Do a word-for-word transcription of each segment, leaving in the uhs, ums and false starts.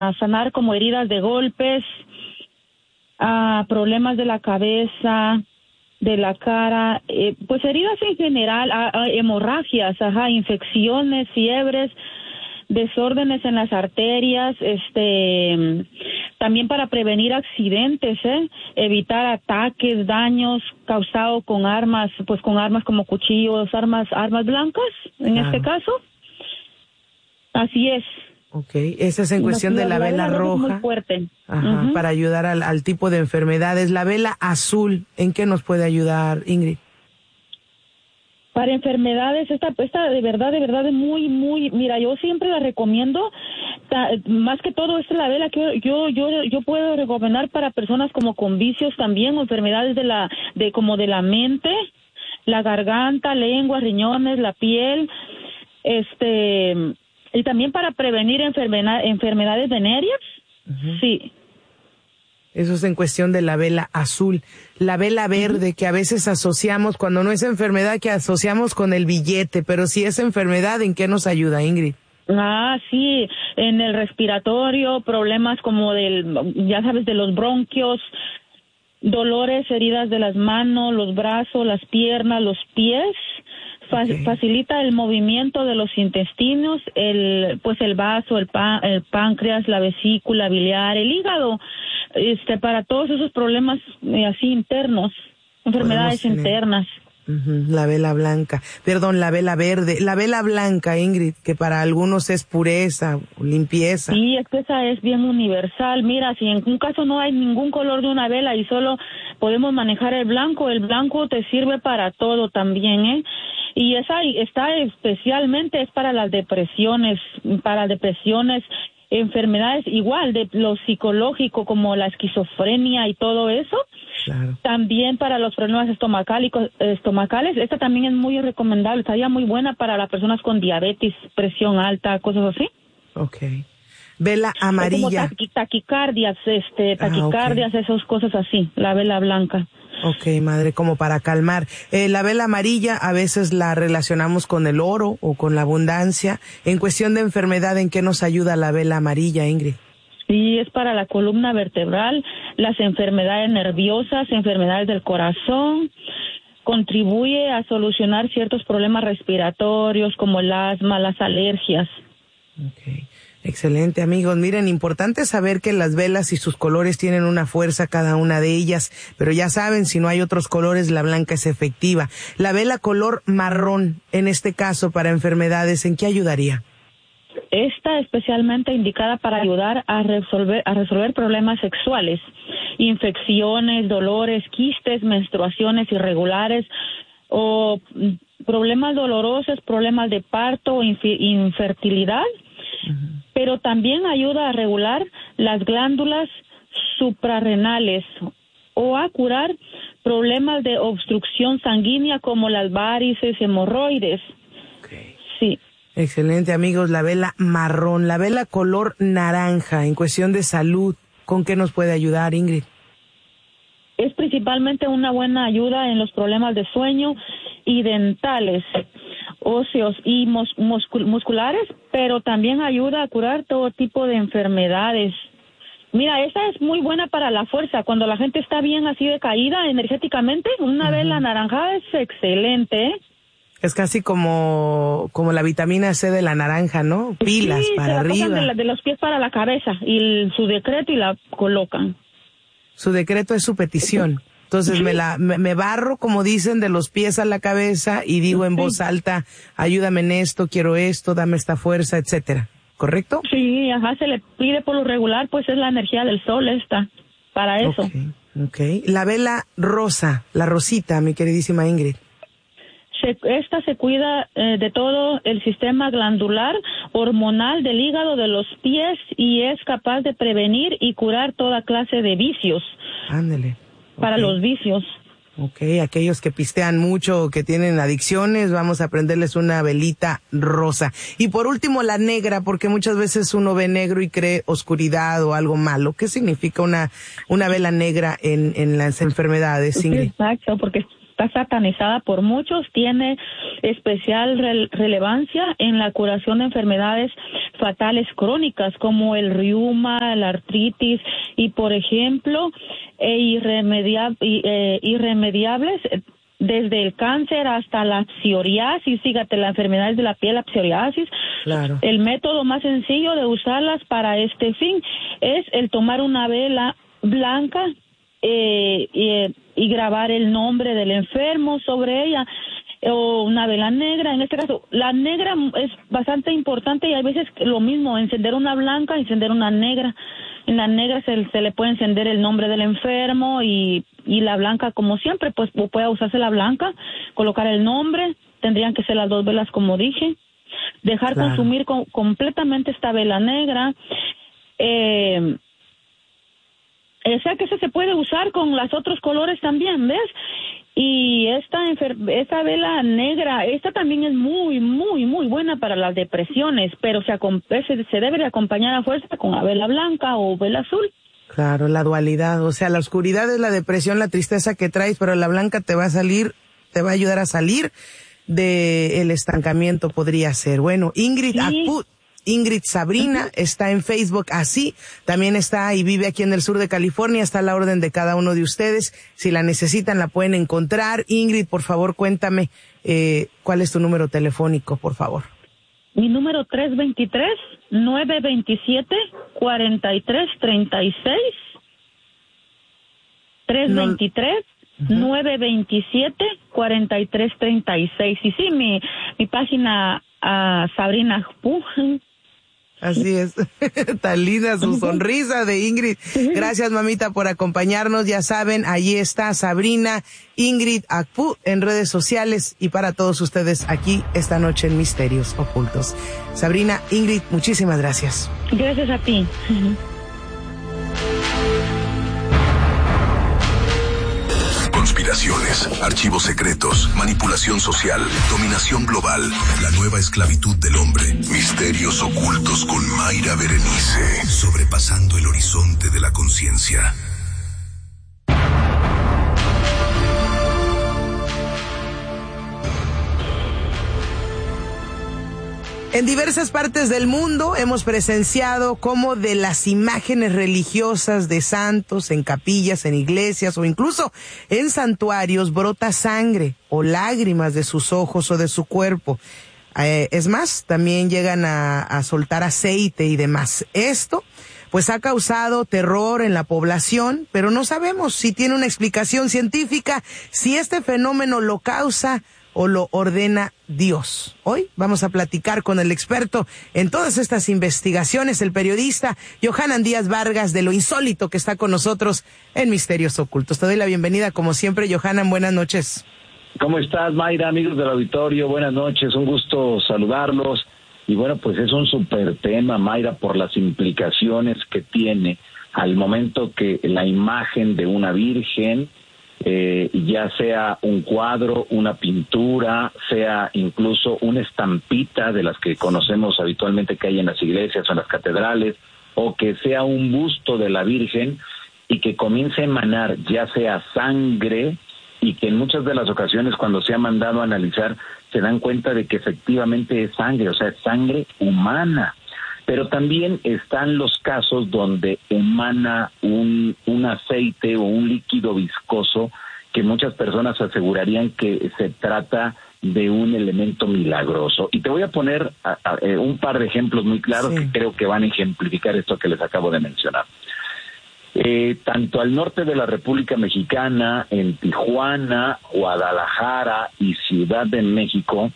a sanar como heridas de golpes, a problemas de la cabeza, de la cara, eh, pues heridas en general, a, a hemorragias, ajá, infecciones, fiebres, desórdenes en las arterias, este, también para prevenir accidentes, ¿eh? Evitar ataques, daños causados con armas, pues con armas como cuchillos, armas, armas blancas, en claro. este caso. Así es. Okay, esa es en cuestión la, de la, la vela, vela roja. Es muy fuerte. Ajá, uh-huh. Para ayudar al, al tipo de enfermedades. La vela azul, ¿en qué nos puede ayudar, Ingrid? Para enfermedades, esta, esta de verdad, de verdad es muy, muy, mira, yo siempre la recomiendo, ta, más que todo esta es la vela que yo, yo, yo puedo recomendar para personas como con vicios también, o enfermedades de la, de como de la mente, la garganta, lengua, riñones, la piel, este, y también para prevenir enfermedad, enfermedades venéreas, uh-huh. sí. Eso es en cuestión de la vela azul. La vela verde, uh-huh. que a veces asociamos, cuando no es enfermedad, que asociamos con el billete, pero si es enfermedad, ¿en qué nos ayuda, Ingrid? Ah, sí, en el respiratorio, problemas como del, ya sabes, de los bronquios, dolores, heridas de las manos, los brazos, las piernas, los pies. Okay. Facilita el movimiento de los intestinos, el pues el vaso, el, pa, el páncreas, la vesícula biliar, el hígado, este para todos esos problemas eh, así internos, enfermedades internas. Uh-huh. La vela blanca, perdón, la vela verde, la vela blanca, Ingrid, que para algunos es pureza, limpieza. Sí, es que esa es bien universal. Mira, si en un caso no hay ningún color de una vela y solo podemos manejar el blanco, el blanco te sirve para todo también, ¿eh? Y esa está especialmente es para las depresiones, para depresiones, enfermedades igual de lo psicológico como la esquizofrenia y todo eso. Claro. También para los problemas estomacálicos, estomacales, esta también es muy recomendable, estaría muy buena para las personas con diabetes, presión alta, cosas así. Okay. Vela amarilla. Como taqui- taquicardias, este, taquicardias, ah, okay. esas cosas así, la vela blanca. Ok, madre, como para calmar. Eh, la vela amarilla a veces la relacionamos con el oro o con la abundancia. En cuestión de enfermedad, ¿en qué nos ayuda la vela amarilla, Ingrid? Sí, es para la columna vertebral, las enfermedades nerviosas, enfermedades del corazón. Contribuye a solucionar ciertos problemas respiratorios como el asma, las alergias. Okay. Excelente, amigos. Miren, importante saber que las velas y sus colores tienen una fuerza cada una de ellas, pero ya saben, si no hay otros colores, la blanca es efectiva. La vela color marrón, en este caso para enfermedades, ¿en qué ayudaría? Esta especialmente indicada para ayudar a resolver a resolver problemas sexuales, infecciones, dolores, quistes, menstruaciones irregulares o problemas dolorosos, problemas de parto o inf- infertilidad. Uh-huh. Pero también ayuda a regular las glándulas suprarrenales o a curar problemas de obstrucción sanguínea como las varices, hemorroides. Okay. Sí. Excelente, amigos. La vela marrón, la vela color naranja, en cuestión de salud, ¿con qué nos puede ayudar, Ingrid? Es principalmente una buena ayuda en los problemas de sueño y dentales, óseos y mus- muscul- musculares, pero también ayuda a curar todo tipo de enfermedades. Mira, esa es muy buena para la fuerza. Cuando la gente está bien así decaída energéticamente, una uh-huh. vela anaranjada es excelente, ¿eh? Es casi como como la vitamina C de la naranja, ¿no? Pilas sí, para se la arriba. pasan de, la, de los pies para la cabeza y el, su decreto y la colocan. Su decreto es su petición. Entonces sí. me la me, me barro, como dicen, de los pies a la cabeza y digo en sí. voz alta, ayúdame en esto, quiero esto, dame esta fuerza, etcétera. ¿Correcto? Sí, ajá, se le pide por lo regular, pues es la energía del sol esta, para eso. Okay, okay. La vela rosa, la rosita, mi queridísima Ingrid. Se, esta se cuida eh, de todo el sistema glandular, hormonal del hígado, de los pies y es capaz de prevenir y curar toda clase de vicios. Ándele. Para okay. los vicios. Ok, aquellos que pistean mucho o que tienen adicciones, vamos a prenderles una velita rosa. Y por último, la negra, porque muchas veces uno ve negro y cree oscuridad o algo malo. ¿Qué significa una una vela negra en, en las enfermedades, Ingrid? Exacto, porque está satanizada por muchos, tiene especial re- relevancia en la curación de enfermedades fatales crónicas como el reuma, la artritis y, por ejemplo, e irremedia- eh, irremediables desde el cáncer hasta la psoriasis, fíjate, las enfermedades de la piel, la psoriasis. Claro. El método más sencillo de usarlas para este fin es el tomar una vela blanca eh, y, y grabar el nombre del enfermo sobre ella, o una vela negra. En este caso, la negra es bastante importante y hay veces lo mismo, encender una blanca, encender una negra. En la negra se, se le puede encender el nombre del enfermo y, y la blanca, como siempre, pues puede usarse la blanca, colocar el nombre, tendrían que ser las dos velas como dije, dejar claro. consumir con, completamente esta vela negra. Eh, o sea que eso se puede usar con los otros colores también, ¿ves? Y esta enfer- esta vela negra, esta también es muy, muy, muy buena para las depresiones, pero se, acom- se, se debe de acompañar a fuerza con la vela blanca o vela azul. Claro, la dualidad, o sea, la oscuridad es la depresión, la tristeza que traes, pero la blanca te va a salir, te va a ayudar a salir de el estancamiento, podría ser. Bueno, Ingrid Sí. Akput, Ingrid Sabrina, uh-huh. está en Facebook así, también está y vive aquí en el sur de California, está a la orden de cada uno de ustedes, si la necesitan la pueden encontrar. Ingrid, por favor, cuéntame, eh, ¿cuál es tu número telefónico, por favor? Mi número tres dos tres, nueve dos siete, cuatro tres tres seis, tres dos tres, nueve dos siete, cuatro tres tres seis. Y sí, mi, mi página, uh, Sabrina Akput. Así es, tan linda su sonrisa de Ingrid. Gracias, mamita, por acompañarnos. Ya saben, allí está Sabrina Ingrid Akput en redes sociales y para todos ustedes aquí esta noche en Misterios Ocultos. Sabrina, Ingrid, muchísimas gracias. Gracias a ti. Conspiraciones, archivos secretos, manipulación social, dominación global, la nueva esclavitud del hombre, misterios ocultos con Mayra Berenice, sobrepasando el horizonte de la conciencia. En diversas partes del mundo hemos presenciado cómo de las imágenes religiosas de santos en capillas, en iglesias o incluso en santuarios brota sangre o lágrimas de sus ojos o de su cuerpo. Eh, es más, también llegan a, a soltar aceite y demás. Esto pues ha causado terror en la población, pero no sabemos si tiene una explicación científica, si este fenómeno lo causa o lo ordena Dios. Hoy vamos a platicar con el experto en todas estas investigaciones, el periodista Yohanan Díaz Vargas, de lo insólito que está con nosotros en Misterios Ocultos. Te doy la bienvenida, como siempre, Yohanan, buenas noches. ¿Cómo estás, Mayra, amigos del auditorio? Buenas noches, un gusto saludarlos. Y bueno, pues es un súper tema, Mayra, por las implicaciones que tiene al momento que la imagen de una virgen, Eh, ya sea un cuadro, una pintura, sea incluso una estampita de las que conocemos habitualmente que hay en las iglesias o en las catedrales, o que sea un busto de la Virgen y que comience a emanar ya sea sangre, y que en muchas de las ocasiones cuando se ha mandado a analizar se dan cuenta de que efectivamente es sangre, o sea, es sangre humana. Pero también están los casos donde emana un, un aceite o un líquido viscoso que muchas personas asegurarían que se trata de un elemento milagroso. Y te voy a poner a, a, a, un par de ejemplos muy claros, sí, que creo que van a ejemplificar esto que les acabo de mencionar. Eh, tanto al norte de la República Mexicana, en Tijuana, Guadalajara y Ciudad de México,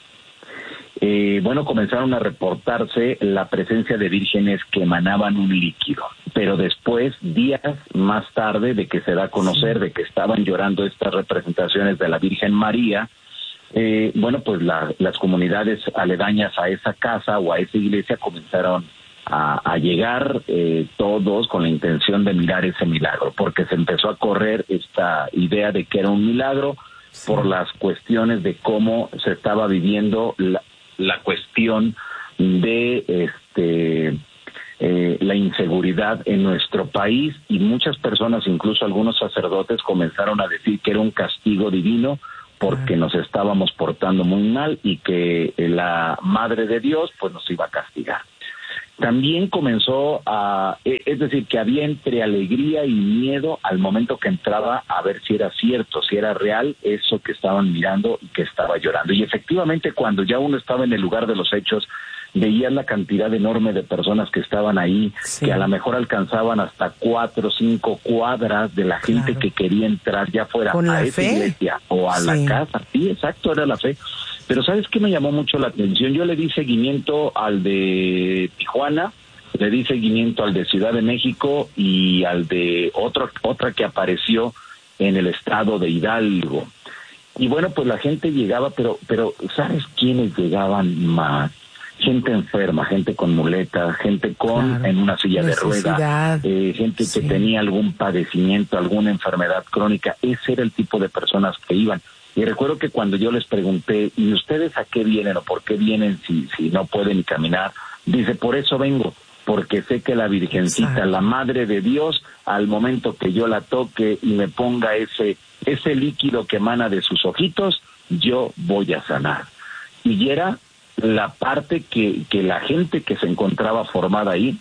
Eh, bueno, comenzaron a reportarse la presencia de vírgenes que emanaban un líquido, pero después, días más tarde de que se da a conocer de que estaban llorando estas representaciones de la Virgen María, eh, bueno, pues la, las comunidades aledañas a esa casa o a esa iglesia comenzaron a, a llegar eh, todos con la intención de mirar ese milagro, porque se empezó a correr esta idea de que era un milagro, sí, por las cuestiones de cómo se estaba viviendo la la cuestión de este eh, la inseguridad en nuestro país, y muchas personas, incluso algunos sacerdotes, comenzaron a decir que era un castigo divino porque nos estábamos portando muy mal y que la Madre de Dios pues nos iba a castigar. También comenzó a, es decir, que había entre alegría y miedo al momento que entraba a ver si era cierto, si era real eso que estaban mirando y que estaba llorando. Y efectivamente, cuando ya uno estaba en el lugar de los hechos, veías la cantidad enorme de personas que estaban ahí, sí, que a lo mejor alcanzaban hasta cuatro o cinco cuadras de la gente, claro, que quería entrar, ya fuera a esa iglesia o a sí. la casa. Sí, exacto, era la fe. Pero ¿sabes qué me llamó mucho la atención? Yo le di seguimiento al de Tijuana, le di seguimiento al de Ciudad de México y al de otro, otra que apareció en el estado de Hidalgo. Y bueno, pues la gente llegaba, pero, pero ¿sabes quiénes llegaban más? Gente enferma, gente con muleta, gente con claro, en una silla de ruedas, eh, gente sí. que tenía algún padecimiento, alguna enfermedad crónica. Ese era el tipo de personas que iban. Y recuerdo que cuando yo les pregunté, ¿y ustedes a qué vienen o por qué vienen si, si no pueden ni caminar? Dice, por eso vengo, porque sé que la Virgencita, Exacto. la Madre de Dios, al momento que yo la toque y me ponga ese, ese líquido que emana de sus ojitos, yo voy a sanar. Y era la parte que, que la gente que se encontraba formada ahí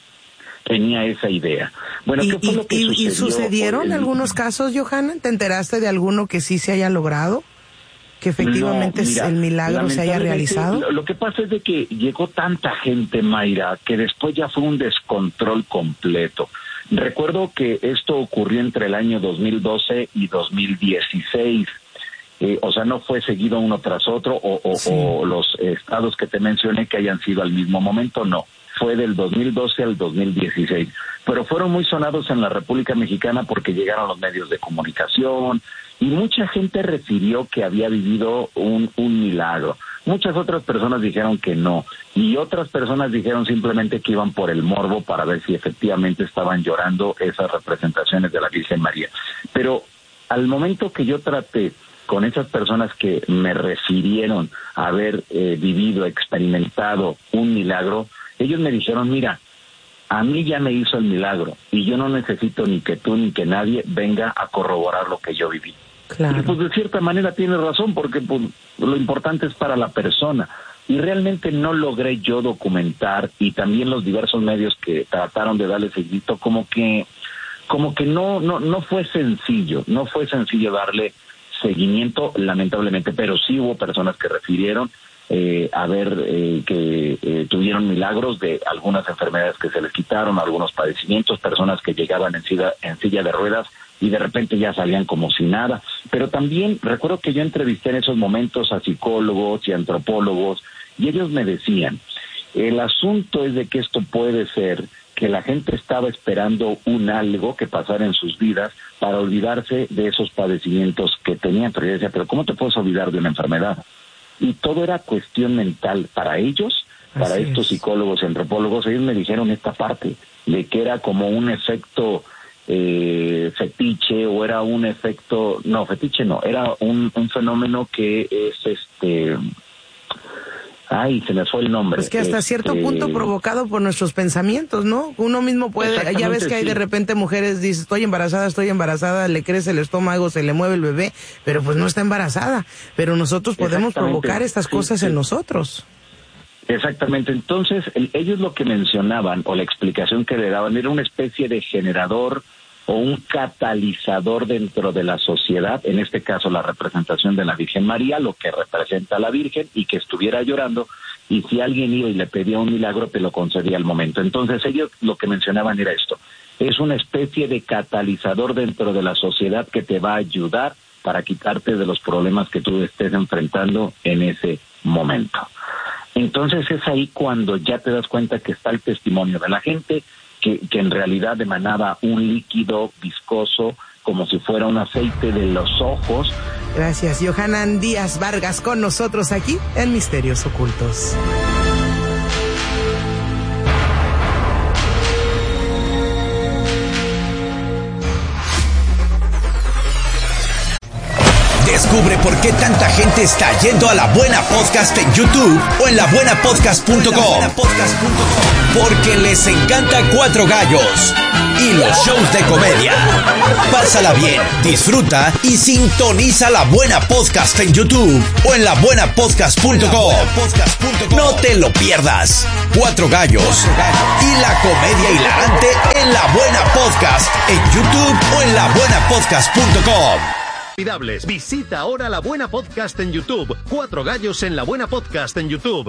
tenía esa idea. Bueno, ¿qué fue y, lo que y, sucedió? ¿Y sucedieron el... algunos casos, Johanna? ¿Te enteraste de alguno que sí se haya logrado? ¿Que efectivamente no, mira, el milagro se haya realizado? Lo, lo que pasa es de que llegó tanta gente, Mayra, que después ya fue un descontrol completo. Recuerdo que esto ocurrió entre el año dos mil doce y dos mil dieciséis. Eh, o sea, no fue seguido uno tras otro, o, o, sí. o los estados que te mencioné que hayan sido al mismo momento, no. Fue del dos mil doce al dos mil dieciséis, pero fueron muy sonados en la República Mexicana porque llegaron los medios de comunicación y mucha gente refirió que había vivido un, un milagro. Muchas otras personas dijeron que no, y otras personas dijeron simplemente que iban por el morbo para ver si efectivamente estaban llorando esas representaciones de la Virgen María. Pero al momento que yo traté con esas personas que me refirieron a haber eh, vivido, experimentado un milagro, ellos me dijeron, mira, a mí ya me hizo el milagro y yo no necesito ni que tú ni que nadie venga a corroborar lo que yo viví. Claro. Y pues de cierta manera tiene razón, porque pues, lo importante es para la persona. Y realmente no logré yo documentar, y también los diversos medios que trataron de darle seguimiento, como que como que no no no fue sencillo, no fue sencillo darle seguimiento, lamentablemente, pero sí hubo personas que refirieron eh, a ver eh, que eh, tuvieron milagros de algunas enfermedades que se les quitaron, algunos padecimientos, personas que llegaban en silla, en silla de ruedas y de repente ya salían como si nada. Pero también recuerdo que yo entrevisté en esos momentos a psicólogos y antropólogos y ellos me decían, el asunto es de que esto puede ser que la gente estaba esperando un algo que pasara en sus vidas para olvidarse de esos padecimientos que tenían. Pero yo decía, pero ¿cómo te puedes olvidar de una enfermedad? Y todo era cuestión mental para ellos, para Así estos es. psicólogos y antropólogos. Ellos me dijeron esta parte, de que era como un efecto eh, fetiche, o era un efecto, no, fetiche no, era un, un fenómeno que es este... Ay, se me fue el nombre. Pues que hasta este... cierto punto provocado por nuestros pensamientos, ¿no? Uno mismo puede, ya ves que hay sí. de repente mujeres, dice, estoy embarazada, estoy embarazada, le crece el estómago, se le mueve el bebé, pero pues no está embarazada. Pero nosotros podemos provocar estas sí, cosas sí. en nosotros. Exactamente. Entonces, el, ellos lo que mencionaban, o la explicación que le daban, era una especie de generador o un catalizador dentro de la sociedad, en este caso la representación de la Virgen María, lo que representa a la Virgen, y que estuviera llorando, y si alguien iba y le pedía un milagro, te lo concedía al momento. Entonces ellos lo que mencionaban era esto, es una especie de catalizador dentro de la sociedad que te va a ayudar para quitarte de los problemas que tú estés enfrentando en ese momento. Entonces es ahí cuando ya te das cuenta que está el testimonio de la gente, Que, que en realidad emanaba un líquido viscoso como si fuera un aceite de los ojos. Gracias, Johanan Díaz Vargas, con nosotros aquí en Misterios Ocultos. Descubre por qué tanta gente está yendo a La Buena Podcast en YouTube o en la buena podcast punto com. Porque les encanta Cuatro Gallos y los shows de comedia. Pásala bien, disfruta y sintoniza La Buena Podcast en YouTube o en la buena podcast punto com. No te lo pierdas. Cuatro Gallos y la comedia hilarante en La Buena Podcast en YouTube o en la buena podcast punto com. Visita ahora La Buena Podcast en YouTube. Cuatro Gallos en La Buena Podcast en YouTube.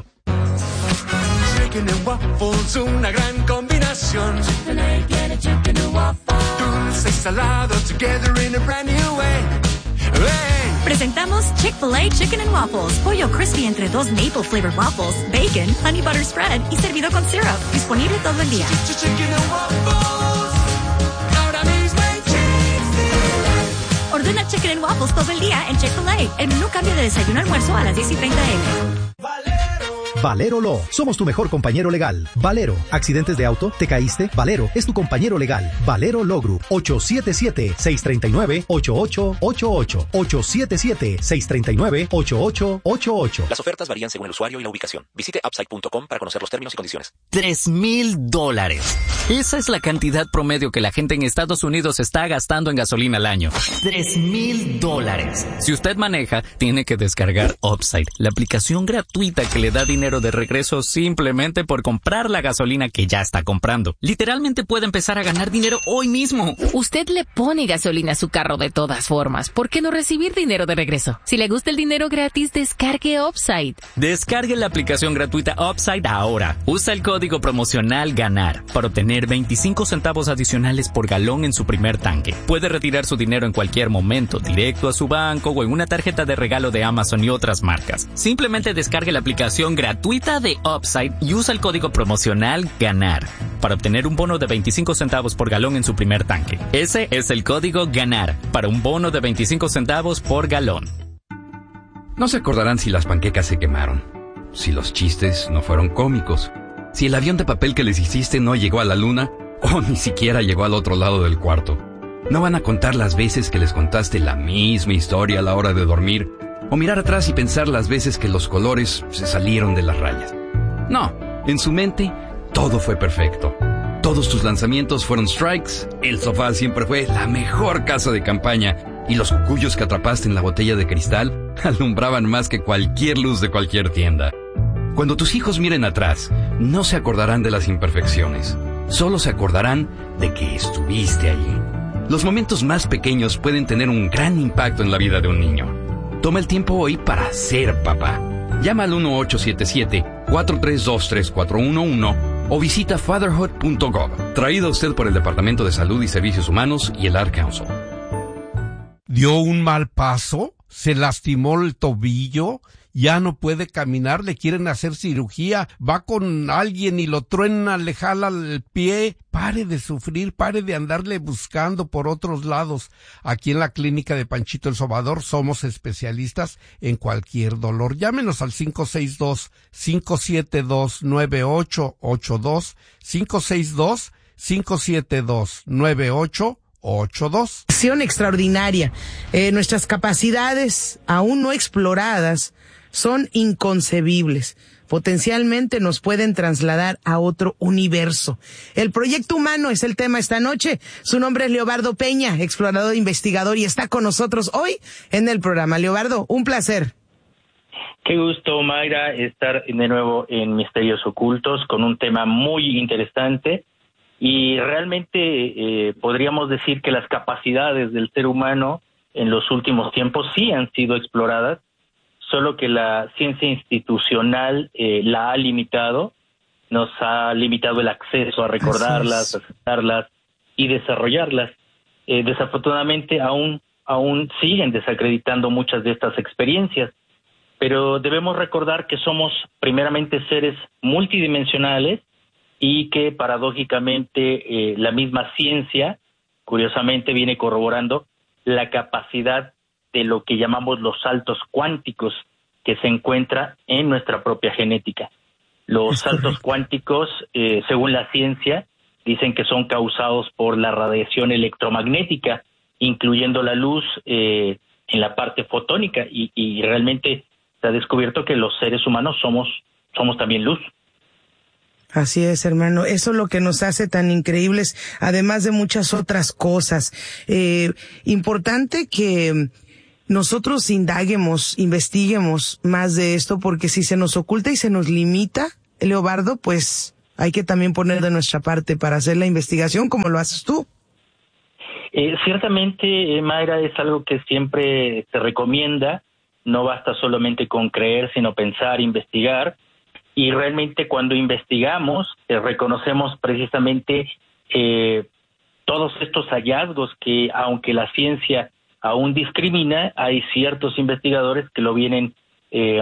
Chicken and waffles, una gran combinación. Chick-fil-A tiene chicken and waffles. Dulce y salado together in a brand new way. Hey. Presentamos Chick-fil-A Chicken and Waffles. Pollo crispy entre dos maple flavored waffles, bacon, honey butter spread y servido con syrup. Disponible todo el día. Chicken and waffles. Ahora mismo en Chick-fil-A. Ordena Chicken and Waffles todo el día en Chick-fil-A. El menú cambia de desayuno a almuerzo a las diez y treinta eme. Valero Law, somos tu mejor compañero legal. Valero, accidentes de auto, te caíste, Valero es tu compañero legal. Valero Law Group, ocho siete siete, seis tres nueve, ocho ocho ocho ocho, ocho siete siete, seis tres nueve, ocho ocho ocho ocho. Las ofertas varían según el usuario y la ubicación. Visite upside punto com para conocer los términos y condiciones. Tres mil dólares. Esa es la cantidad promedio que la gente en Estados Unidos está gastando en gasolina al año. Tres mil dólares. Si usted maneja, tiene que descargar Upside, la aplicación gratuita que le da dinero de regreso simplemente por comprar la gasolina que ya está comprando. Literalmente puede empezar a ganar dinero hoy mismo. Usted le pone gasolina a su carro de todas formas. ¿Por qué no recibir dinero de regreso? Si le gusta el dinero gratis, descargue Upside. Descargue la aplicación gratuita Upside ahora. Usa el código promocional GANAR para obtener veinticinco centavos adicionales por galón en su primer tanque. Puede retirar su dinero en cualquier momento, directo a su banco o en una tarjeta de regalo de Amazon y otras marcas. Simplemente descargue la aplicación gratuita de Upside y usa el código promocional GANAR para obtener un bono de veinticinco centavos por galón en su primer tanque. Ese es el código GANAR para un bono de veinticinco centavos por galón. No se acordarán si las panquecas se quemaron, si los chistes no fueron cómicos, si el avión de papel que les hiciste no llegó a la luna o ni siquiera llegó al otro lado del cuarto. No van a contar las veces que les contaste la misma historia a la hora de dormir o mirar atrás y pensar las veces que los colores se salieron de las rayas. No, en su mente todo fue perfecto. Todos tus lanzamientos fueron strikes, el sofá siempre fue la mejor casa de campaña y los cucuyos que atrapaste en la botella de cristal alumbraban más que cualquier luz de cualquier tienda. Cuando tus hijos miren atrás, no se acordarán de las imperfecciones, solo se acordarán de que estuviste allí. Los momentos más pequeños pueden tener un gran impacto en la vida de un niño. Toma el tiempo hoy para ser papá. Llama al uno ocho siete siete, cuatro tres dos, tres cuatro uno uno o visita fatherhood punto gov. Traído a usted por el Departamento de Salud y Servicios Humanos y el Ad Council. ¿Dio un mal paso? ¿Se lastimó el tobillo? ¿Ya no puede caminar? ¿Le quieren hacer cirugía? ¿Va con alguien y lo truena, le jala el pie? Pare de sufrir, pare de andarle buscando por otros lados. Aquí en la clínica de Panchito el Sobador somos especialistas en cualquier dolor. Llámenos al cinco seis dos, cinco siete dos, nueve ocho ocho dos, cinco seis dos, cinco siete dos, nueve ocho ocho dos. Acción extraordinaria. Eh, nuestras capacidades aún no exploradas son inconcebibles. Potencialmente nos pueden trasladar a otro universo. El proyecto humano es el tema esta noche. Su nombre es Leobardo Peña, explorador e investigador, y está con nosotros hoy en el programa. Leobardo, un placer. Qué gusto, Mayra, estar de nuevo en Misterios Ocultos con un tema muy interesante. Y realmente eh, podríamos decir que las capacidades del ser humano en los últimos tiempos sí han sido exploradas, solo que la ciencia institucional eh, la ha limitado, nos ha limitado el acceso a recordarlas, a aceptarlas y desarrollarlas. Eh, desafortunadamente aún, aún siguen desacreditando muchas de estas experiencias, pero debemos recordar que somos primeramente seres multidimensionales y que paradójicamente eh, la misma ciencia, curiosamente, viene corroborando la capacidad de lo que llamamos los saltos cuánticos que se encuentra en nuestra propia genética. Los saltos cuánticos, eh, según la ciencia, dicen que son causados por la radiación electromagnética, incluyendo la luz, eh, en la parte fotónica y, y realmente se ha descubierto que los seres humanos somos, somos también luz. Así es, hermano. Eso es lo que nos hace tan increíbles, además de muchas otras cosas. Eh, importante que nosotros indaguemos, investiguemos más de esto, porque si se nos oculta y se nos limita, Leobardo, pues hay que también poner de nuestra parte para hacer la investigación como lo haces tú. Eh, ciertamente, eh, Mayra, es algo que siempre se recomienda. No basta solamente con creer, sino pensar, investigar. Y realmente cuando investigamos, eh, reconocemos precisamente eh, todos estos hallazgos que, aunque la ciencia aún discrimina, hay ciertos investigadores que lo vienen eh,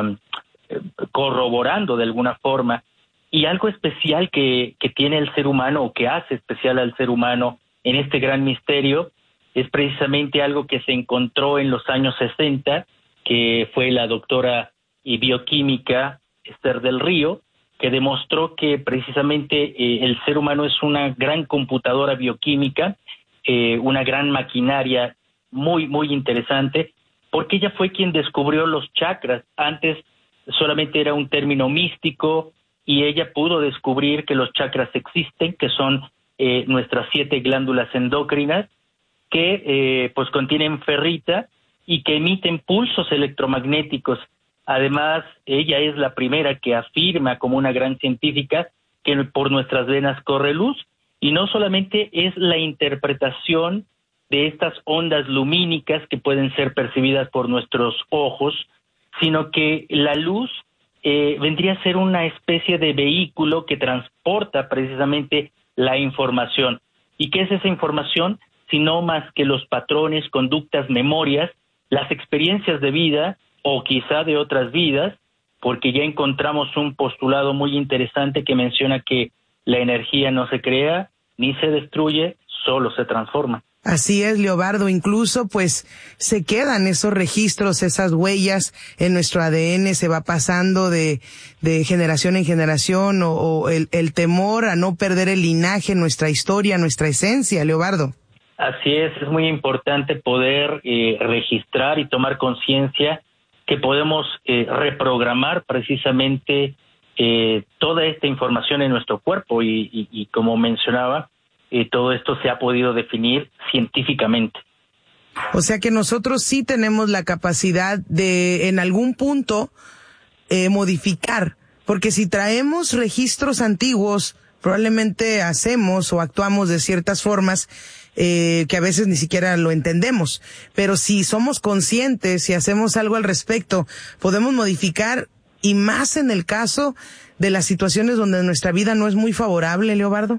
corroborando de alguna forma. Y algo especial que, que tiene el ser humano, o que hace especial al ser humano en este gran misterio, es precisamente algo que se encontró en los años sesenta, que fue la doctora y bioquímica Esther del Río, que demostró que precisamente eh, el ser humano es una gran computadora bioquímica, eh, una gran maquinaria muy, muy interesante, porque ella fue quien descubrió los chakras. Antes solamente era un término místico, y ella pudo descubrir que los chakras existen, que son eh, nuestras siete glándulas endócrinas, que eh, pues contienen ferrita y que emiten pulsos electromagnéticos. Además, ella es la primera que afirma, como una gran científica, que por nuestras venas corre luz, y no solamente es la interpretación de estas ondas lumínicas que pueden ser percibidas por nuestros ojos, sino que la luz eh, vendría a ser una especie de vehículo que transporta precisamente la información. ¿Y qué es esa información? Sino más que los patrones, conductas, memorias, las experiencias de vida, o quizá de otras vidas, porque ya encontramos un postulado muy interesante que menciona que la energía no se crea ni se destruye, solo se transforma. Así es, Leobardo. Incluso pues se quedan esos registros, esas huellas en nuestro A D N, se va pasando de, de generación en generación, o, o el, el temor a no perder el linaje, nuestra historia, nuestra esencia, Leobardo. Así es, es muy importante poder eh, registrar y tomar conciencia que podemos eh, reprogramar precisamente eh, toda esta información en nuestro cuerpo y, y, y como mencionaba, eh, todo esto se ha podido definir científicamente. O sea que nosotros sí tenemos la capacidad de, en algún punto, eh, modificar, porque si traemos registros antiguos, probablemente hacemos o actuamos de ciertas formas eh, que a veces ni siquiera lo entendemos. Pero si somos conscientes, si hacemos algo al respecto, podemos modificar, y más en el caso de las situaciones donde nuestra vida no es muy favorable, Leobardo.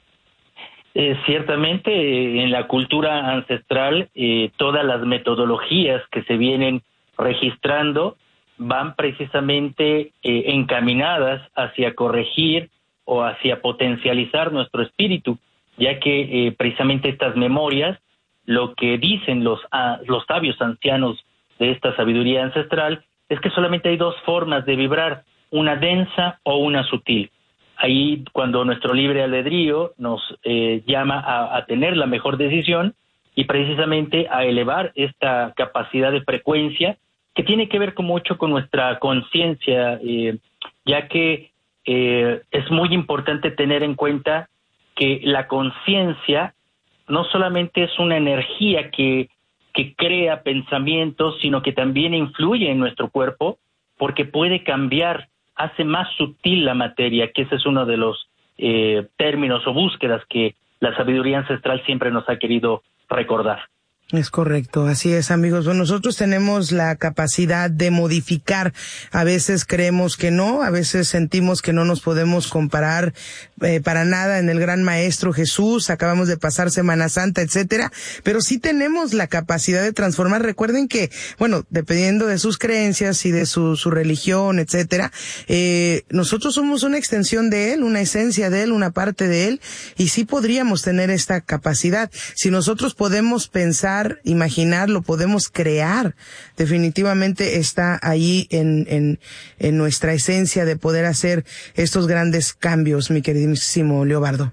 Eh, ciertamente, eh, en la cultura ancestral, eh, todas las metodologías que se vienen registrando van precisamente eh, encaminadas hacia corregir o hacia potencializar nuestro espíritu, ya que eh, precisamente estas memorias, lo que dicen los, ah, los sabios ancianos de esta sabiduría ancestral, es que solamente hay dos formas de vibrar, una densa o una sutil. Ahí, cuando nuestro libre albedrío nos eh, llama a, a tener la mejor decisión y precisamente a elevar esta capacidad de frecuencia, que tiene que ver con mucho con nuestra conciencia, eh, ya que eh, es muy importante tener en cuenta que la conciencia no solamente es una energía que, que crea pensamientos, sino que también influye en nuestro cuerpo, porque puede cambiar, hace más sutil la materia, que ese es uno de los eh, términos o búsquedas que la sabiduría ancestral siempre nos ha querido recordar. Es correcto, así es, amigos. Bueno, nosotros tenemos la capacidad de modificar. A veces creemos que no, a veces sentimos que no nos podemos comparar eh, para nada en el gran maestro Jesús. Acabamos de pasar Semana Santa, etcétera, pero sí tenemos la capacidad de transformar. Recuerden que, bueno, dependiendo de sus creencias y de su, su religión, etcétera, eh, nosotros somos una extensión de él, una esencia de él, una parte de él, y sí podríamos tener esta capacidad. Si nosotros podemos pensar, imaginar, lo podemos crear, definitivamente está ahí en, en, en nuestra esencia de poder hacer estos grandes cambios, mi queridísimo Leobardo.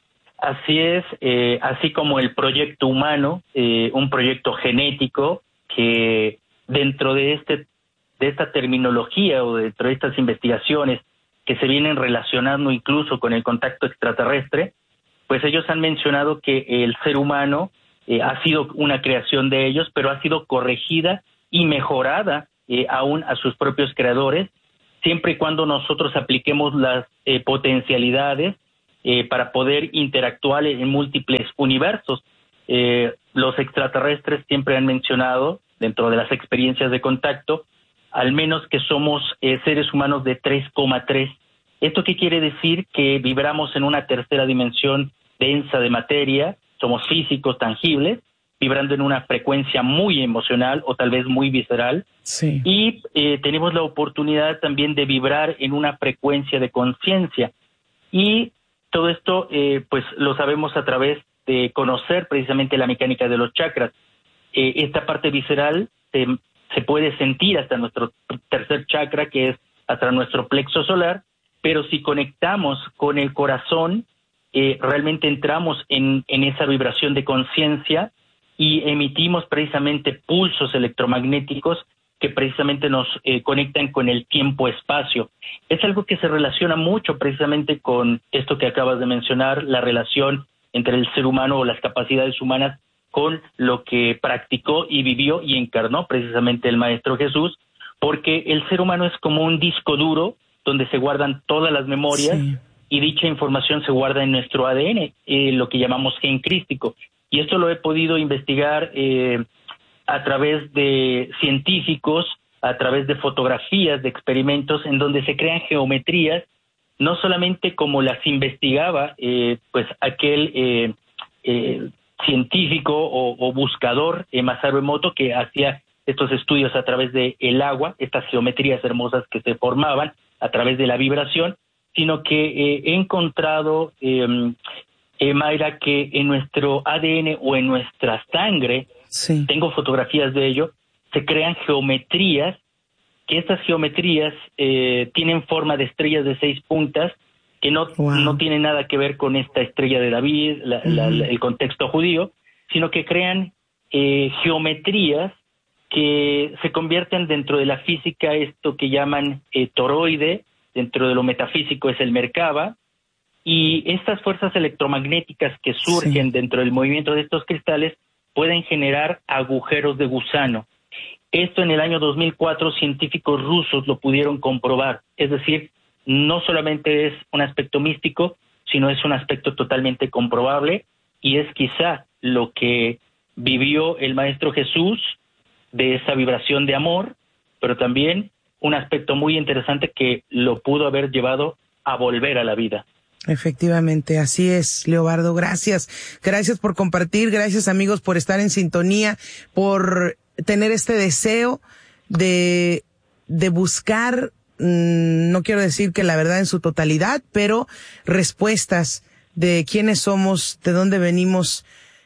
Así es, eh, así como el proyecto humano, eh, un proyecto genético que dentro de este de esta terminología o dentro de estas investigaciones que se vienen relacionando incluso con el contacto extraterrestre, pues ellos han mencionado que el ser humano eh, ha sido una creación de ellos, pero ha sido corregida y mejorada eh, aún a sus propios creadores, siempre y cuando nosotros apliquemos las eh, potencialidades eh, para poder interactuar en múltiples universos. Eh, los extraterrestres siempre han mencionado, dentro de las experiencias de contacto, al menos que somos eh, seres humanos de tres coma tres. ¿Esto qué quiere decir? Que vibramos en una tercera dimensión densa de materia, somos físicos, tangibles, vibrando en una frecuencia muy emocional o tal vez muy visceral. Sí. Y eh, tenemos la oportunidad también de vibrar en una frecuencia de conciencia. Y todo esto eh, pues lo sabemos a través de conocer precisamente la mecánica de los chakras. Eh, esta parte visceral se, se puede sentir hasta nuestro tercer chakra, que es hasta nuestro plexo solar, pero si conectamos con el corazón, eh, realmente entramos en, en esa vibración de conciencia y emitimos precisamente pulsos electromagnéticos que precisamente nos eh, conectan con el tiempo-espacio. Es algo que se relaciona mucho precisamente con esto que acabas de mencionar, la relación entre el ser humano o las capacidades humanas con lo que practicó y vivió y encarnó precisamente el Maestro Jesús, porque el ser humano es como un disco duro donde se guardan todas las memorias, sí, y dicha información se guarda en nuestro A D N, eh, lo que llamamos gen crístico. Y esto lo he podido investigar eh, a través de científicos, a través de fotografías, de experimentos, en donde se crean geometrías, no solamente como las investigaba eh, pues aquel eh, eh, científico o, o buscador, eh, Masaru Emoto, que hacía estos estudios a través de el agua, estas geometrías hermosas que se formaban a través de la vibración, sino que eh, he encontrado, eh, eh, Mayra, que en nuestro A D N o en nuestra sangre, sí, tengo fotografías de ello, se crean geometrías, que estas geometrías eh, tienen forma de estrellas de seis puntas, que no, wow, no tienen nada que ver con esta estrella de David, la, uh-huh, la, la, el contexto judío, sino que crean eh, geometrías que se convierten dentro de la física, esto que llaman eh, toroide, dentro de lo metafísico es el Merkaba, y estas fuerzas electromagnéticas que surgen, sí, dentro del movimiento de estos cristales pueden generar agujeros de gusano. Esto en el año dos mil cuatro científicos rusos lo pudieron comprobar, es decir, no solamente es un aspecto místico, sino es un aspecto totalmente comprobable, y es quizá lo que vivió el Maestro Jesús, de esa vibración de amor, pero también un aspecto muy interesante que lo pudo haber llevado a volver a la vida. Efectivamente, así es, Leobardo. Gracias. Gracias por compartir, gracias amigos por estar en sintonía, por tener este deseo de, de buscar, mmm, no quiero decir que la verdad en su totalidad, pero respuestas de quiénes somos, de dónde venimos,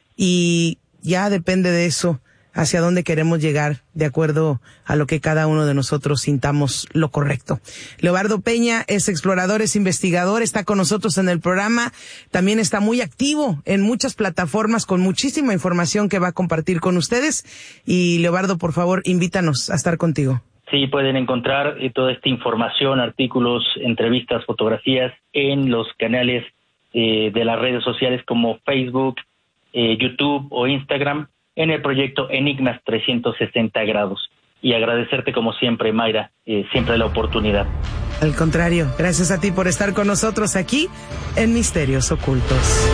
y ya depende de eso hacia dónde queremos llegar, de acuerdo a lo que cada uno de nosotros sintamos lo correcto. Leobardo Peña es explorador, es investigador, está con nosotros en el programa, también está muy activo en muchas plataformas con muchísima información que va a compartir con ustedes. Y Leobardo, por favor, invítanos a estar contigo. Sí, pueden encontrar eh, toda esta información, artículos, entrevistas, fotografías en los canales eh, de las redes sociales como Facebook, eh, YouTube o Instagram, en el proyecto Enigmas trescientos sesenta grados. Y agradecerte como siempre, Mayra, eh, siempre la oportunidad. Al contrario, gracias a ti por estar con nosotros aquí en Misterios Ocultos.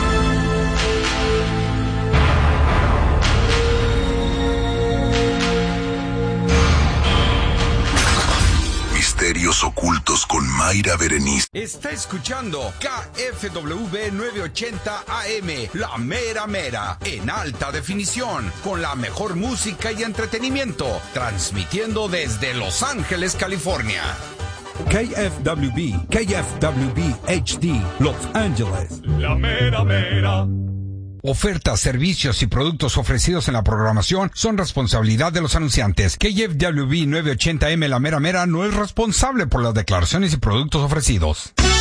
Misterios Ocultos con Mayra Berenice. Está escuchando K F W novecientos ochenta A M, La Mera Mera, en alta definición, con la mejor música y entretenimiento, transmitiendo desde Los Ángeles, California. K F W B, K F W B H D, Los Ángeles. La Mera Mera. Ofertas, servicios y productos ofrecidos en la programación son responsabilidad de los anunciantes. K F W B novecientos ochenta A M La Mera Mera no es responsable por las declaraciones y productos ofrecidos.